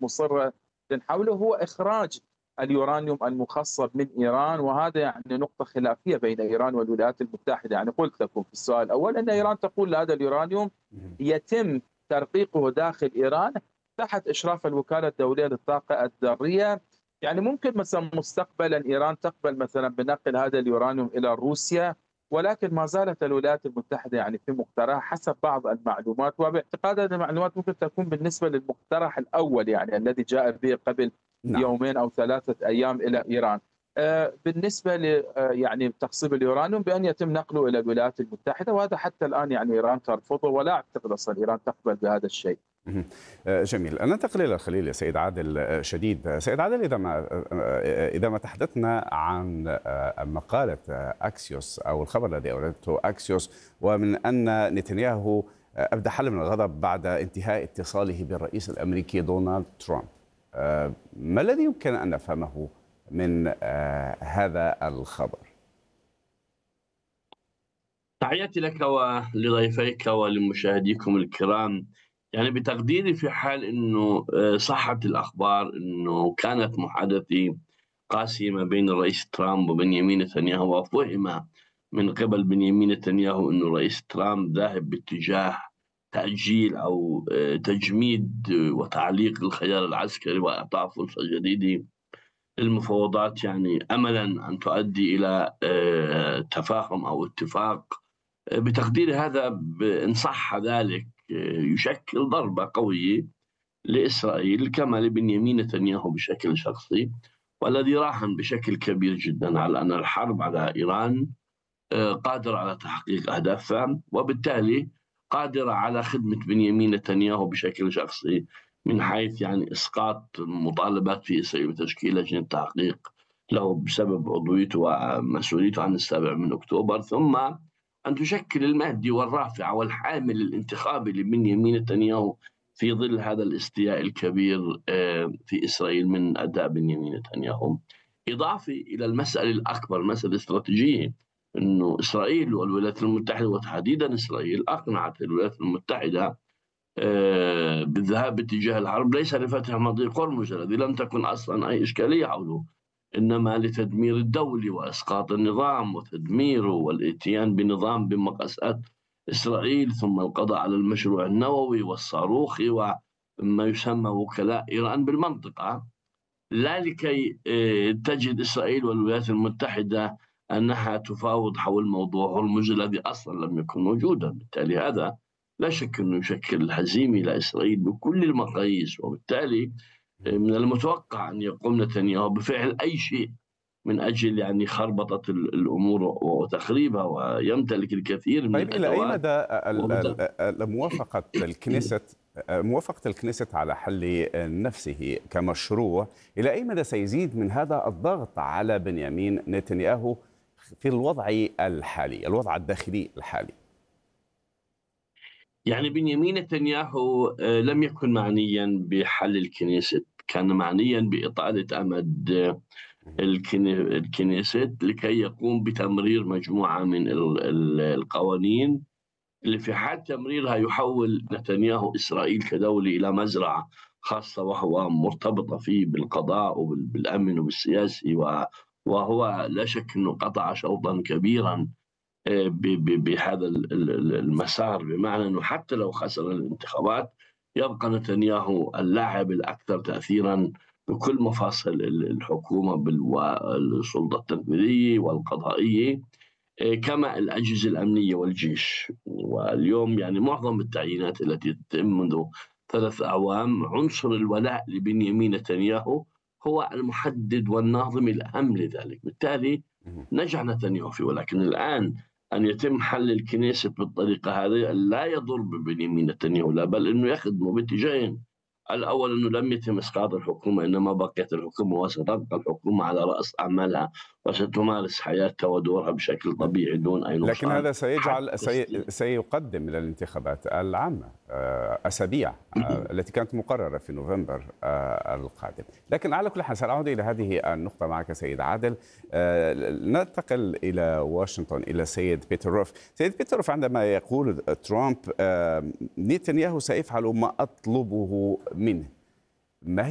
مصرة حوله هو إخراج اليورانيوم المخصب من إيران، وهذا يعني نقطة خلافية بين إيران والولايات المتحدة. يعني قلت لكم في السؤال الأول أن إيران تقول هذا اليورانيوم يتم ترقيقه داخل إيران تحت إشراف الوكالة الدولية للطاقة الذرية. يعني ممكن مثلا مستقبلا إيران تقبل مثلا بنقل هذا اليورانيوم إلى روسيا، ولكن ما زالت الولايات المتحدة يعني في مقترح حسب بعض المعلومات، وباعتقاد هذه المعلومات ممكن تكون بالنسبة للمقترح الأول يعني الذي جاء به قبل نعم. يومين أو 3 أيام إلى إيران. بالنسبة ل يعني تخصيب اليورانيوم بأن يتم نقله إلى الولايات المتحدة، وهذا حتى الآن يعني إيران ترفضه، ولا أعتقد أصلا إيران تقبل بهذا الشيء. جميل. ننتقل إلى الخليل يا سيد عادل شديد. سيد عادل، إذا ما تحدثنا عن مقالة أكسيوس أو الخبر الذي أوردته أكسيوس، ومن أن نتنياهو أبدى حالة من الغضب بعد انتهاء اتصاله بالرئيس الأمريكي دونالد ترامب، ما الذي يمكن أن نفهمه من هذا الخبر؟ تحياتي لك ولضيفيك ولمشاهديكم الكرام. يعني بتقديري في حال أنه صحت الأخبار أنه كانت محادثة قاسية ما بين الرئيس ترامب وبنيامين نتنياهو، وفهم من قبل بنيامين نتنياهو أنه الرئيس ترامب ذاهب باتجاه تأجيل أو تجميد وتعليق الخيار العسكري وإعطاء فرصة جديدة للمفاوضات، يعني أملا أن تؤدي إلى تفاهم أو اتفاق. بتقديري هذا إن صح ذلك يشكل ضربة قوية لإسرائيل كما لبنيامين نتنياهو بشكل شخصي، والذي راهن بشكل كبير جدا على أن الحرب على إيران قادرة على تحقيق أهدافها، وبالتالي قادرة على خدمة بنيامين نتنياهو بشكل شخصي، من حيث يعني إسقاط مطالبات في إسرائيل وتشكيل لجنة تحقيق له بسبب عضويته ومسؤوليته عن 7 أكتوبر، ثم أن تشكل المهدي والرافع والحامل الانتخابي لبنيامين نتنياهو في ظل هذا الاستياء الكبير في إسرائيل من أداء بنيامين نتنياهو. إضافة إلى المسألة الأكبر، مسألة استراتيجية، أنه إسرائيل والولايات المتحدة وتحديدا إسرائيل أقنعت الولايات المتحدة بالذهاب باتجاه الحرب ليس لفتح مضيق هرمز الذي لم تكن أصلا أي إشكالية حوله، إنما لتدمير الدولة وإسقاط النظام وتدميره والإتيان بنظام بمقاسات إسرائيل، ثم القضاء على المشروع النووي والصاروخي وما يسمى وكلاء إيران بالمنطقة، لا لكي تجد إسرائيل والولايات المتحدة أنها تفاوض حول موضوع هرمز الذي أصلا لم يكن موجودا. بالتالي هذا لا شك أنه يشكل هزيمة لإسرائيل بكل المقاييس، وبالتالي من المتوقع أن يقوم نتنياهو بفعل أي شيء من أجل يعني خربطة الأمور وتخريبها، ويمتلك الكثير من طيب، إلى أي مدى موافقة الكنيست على حل نفسه كمشروع، إلى أي مدى سيزيد من هذا الضغط على بنيامين نتنياهو في الوضع الحالي، الوضع الداخلي الحالي؟ يعني بنيامين نتنياهو لم يكن معنيا بحل الكنيست، كان معنيا بإطالة أمد الكنيست لكي يقوم بتمرير مجموعة من القوانين اللي في حال تمريرها يحول نتنياهو إسرائيل كدولة إلى مزرعة خاصة، وهو مرتبطة فيه بالقضاء وبالأمن وبالسياسي، وهو لا شك أنه قطع شوطا كبيرا بهذا المسار، بمعنى أنه حتى لو خسر الانتخابات يبقى نتنياهو اللاعب الأكثر تأثيرا بكل مفاصل الحكومة بالسلطة التنفيذية والقضائية كما الأجهزة الأمنية والجيش. واليوم يعني معظم التعيينات التي تتم منذ 3 أعوام عنصر الولاء لبنيامين نتنياهو هو المحدد والناظم الأهم لذلك. بالتالي نجح نتنياهو فيه، ولكن الآن أن يتم حل الكنيسة بالطريقة هذه لا يضر ببنيامين نتنياهو، لا بل أنه يخدمه باتجاهين. الأول أنه لم يتم إسقاط الحكومة، إنما بقيت الحكومة وستبقى الحكومة على رأس أعمالها وستمارس حياتها ودورها بشكل طبيعي دون أي نقصان. لكن هذا سيقدم إلى الانتخابات العامة أسابيع التي كانت مقررة في نوفمبر القادم. لكن على كل حال سأعود إلى هذه النقطة معك سيد عادل. ننتقل إلى واشنطن إلى سيد بيتر روف. سيد بيتر روف، عندما يقول ترامب نتنياهو سيفعل ما أطلبه منه، ما